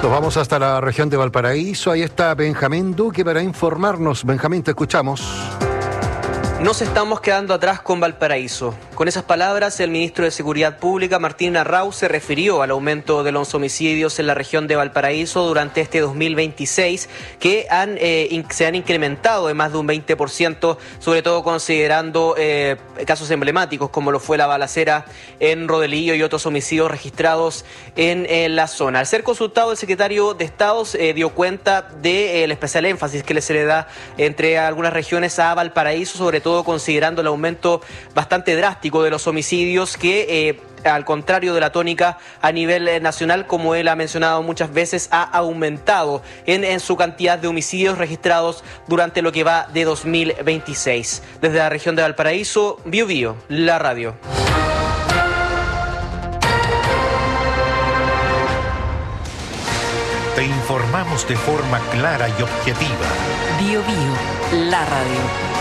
Nos vamos hasta la región de Valparaíso. Ahí está Benjamín Duque para informarnos. Benjamín, te escuchamos. Nos estamos quedando atrás con Valparaíso. Con esas palabras, el ministro de Seguridad Pública, Martín Arrau, se refirió al aumento de los homicidios en la región de Valparaíso durante este 2026, que se han incrementado en más de un 20%, sobre todo considerando casos emblemáticos como lo fue la balacera en Rodelillo y otros homicidios registrados en la zona. Al ser consultado, el secretario de Estado dio cuenta del especial énfasis que se le da entre algunas regiones a Valparaíso, sobre todo considerando el aumento bastante drástico de los homicidios que, al contrario de la tónica a nivel nacional, como él ha mencionado muchas veces, ha aumentado en su cantidad de homicidios registrados durante lo que va de 2026. Desde la región de Valparaíso, Biobío, la radio. Te informamos de forma clara y objetiva. Biobío, la radio.